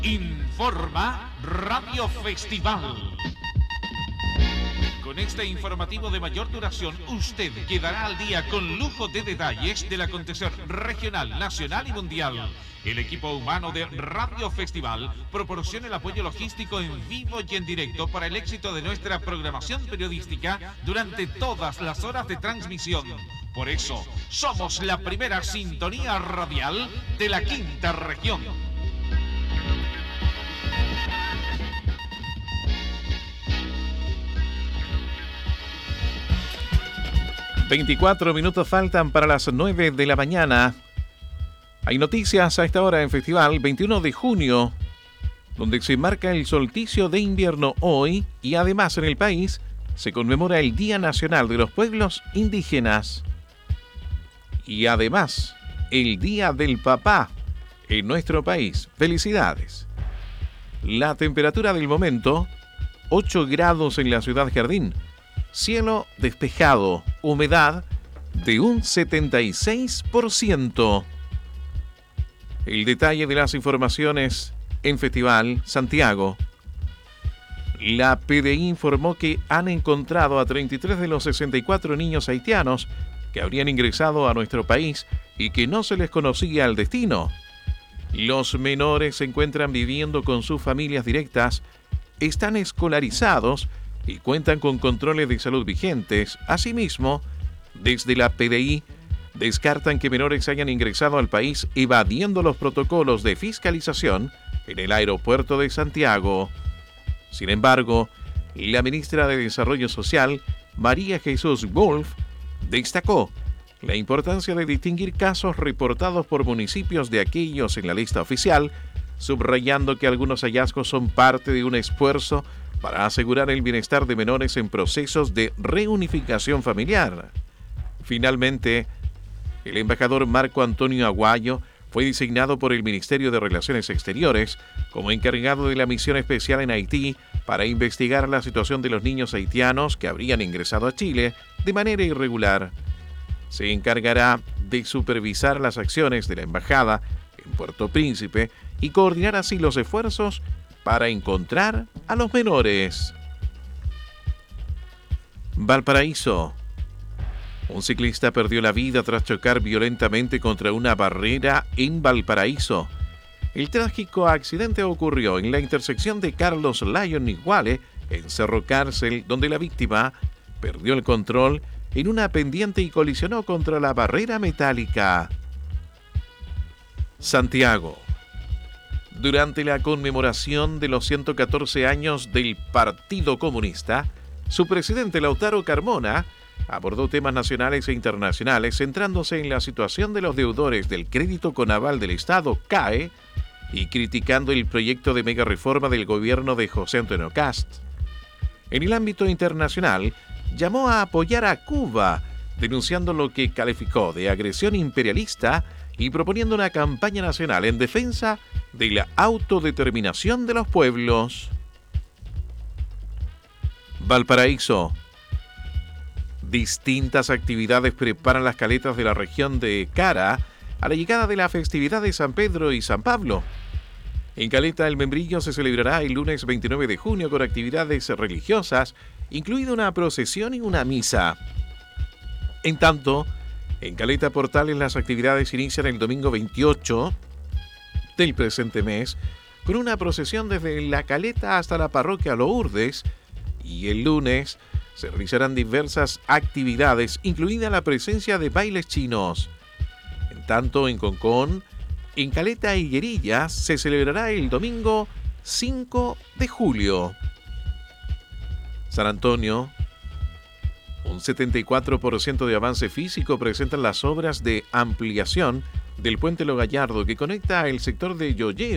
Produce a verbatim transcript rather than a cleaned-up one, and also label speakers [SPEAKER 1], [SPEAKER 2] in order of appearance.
[SPEAKER 1] Informa Radio Festival. Con este informativo de mayor duración, usted quedará al día con lujo de detalles del acontecer regional, nacional y mundial. El equipo humano de Radio Festival proporciona el apoyo logístico en vivo y en directo para el éxito de nuestra programación periodística durante todas las horas de transmisión. Por eso, somos la primera sintonía radial de la quinta región.
[SPEAKER 2] veinticuatro minutos faltan para las nueve de la mañana. Hay noticias a esta hora en Festival veintiuno de junio, donde se marca el solsticio de invierno hoy y además en el país se conmemora el Día Nacional de los Pueblos Indígenas. Y además, el Día del Papá en nuestro país. ¡Felicidades! La temperatura del momento, ocho grados en la ciudad Jardín. Cielo despejado, humedad de un setenta y seis por ciento. El detalle de las informaciones en Festival Santiago. La P D I informó que han encontrado a treinta y tres de los sesenta y cuatro niños haitianos que habrían ingresado a nuestro país y que no se les conocía el destino. Los menores se encuentran viviendo con sus familias directas, están escolarizados y cuentan con controles de salud vigentes. Asimismo, desde la P D I descartan que menores hayan ingresado al país evadiendo los protocolos de fiscalización en el aeropuerto de Santiago. Sin embargo, la ministra de Desarrollo Social, María Jesús Wolf, destacó la importancia de distinguir casos reportados por municipios de aquellos en la lista oficial, subrayando que algunos hallazgos son parte de un esfuerzo para asegurar el bienestar de menores en procesos de reunificación familiar. Finalmente, el embajador Marco Antonio Aguayo fue designado por el Ministerio de Relaciones Exteriores como encargado de la misión especial en Haití para investigar la situación de los niños haitianos que habrían ingresado a Chile de manera irregular. Se encargará de supervisar las acciones de la embajada en Puerto Príncipe y coordinar así los esfuerzos para encontrar a los menores. Valparaíso. Un ciclista perdió la vida tras chocar violentamente contra una barrera en Valparaíso. El trágico accidente ocurrió en la intersección de Carlos Lyon y Guale, en Cerro Cárcel, donde la víctima perdió el control en una pendiente y colisionó contra la barrera metálica. Santiago. Durante la conmemoración de los ciento catorce años del Partido Comunista, su presidente Lautaro Carmona abordó temas nacionales e internacionales centrándose en la situación de los deudores del crédito con aval del Estado, C A E, y criticando el proyecto de mega reforma del gobierno de José Antonio Kast. En el ámbito internacional, llamó a apoyar a Cuba, denunciando lo que calificó de agresión imperialista y proponiendo una campaña nacional en defensa de la autodeterminación de los pueblos. Valparaíso. Distintas actividades preparan las caletas de la región de Cara a la llegada de la festividad de San Pedro y San Pablo. En Caleta El Membrillo se celebrará el lunes veintinueve de junio con actividades religiosas, incluida una procesión y una misa. En tanto, en Caleta Portales las actividades inician el domingo veintiocho del presente mes con una procesión desde la Caleta hasta la parroquia Lourdes, y el lunes se realizarán diversas actividades, incluida la presencia de bailes chinos. En tanto, en Concón, en Caleta Higuerillas se celebrará el domingo cinco de julio. San Antonio. Un setenta y cuatro por ciento de avance físico presentan las obras de ampliación del puente Lo Gallardo que conecta el sector de Yoyeo